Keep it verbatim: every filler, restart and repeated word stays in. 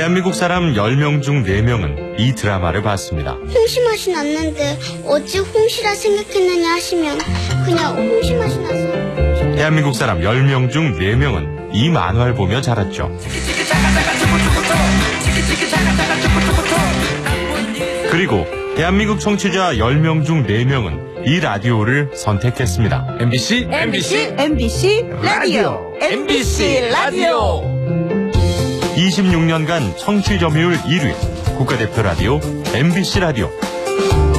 대한민국 사람 열 명 중 네 명은 이 드라마를 봤습니다. 홍시 맛이 났는데 어찌 홍시라 생각했느냐 하시면 그냥 홍시 맛이 나서. 대한민국 사람 열 명 중 네 명은 이 만화를 보며 자랐죠. 그리고 대한민국 청취자 열 명 중 네 명은 이 라디오를 선택했습니다. 엠비씨 엠비씨 엠비씨 라디오 엠비씨 라디오 이십육 년간 청취 점유율 일 위 국가대표 라디오 엠비씨 라디오.